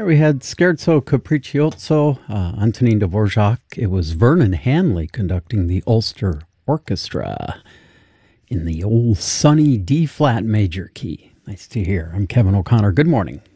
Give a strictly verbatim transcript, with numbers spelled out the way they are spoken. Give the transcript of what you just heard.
There we had Scherzo Capriccioso, uh, Antonin Dvorak. It was Vernon Hanley conducting the Ulster Orchestra in the old sunny D-flat major key. Nice to hear. I'm Kevin O'Connor. Good morning.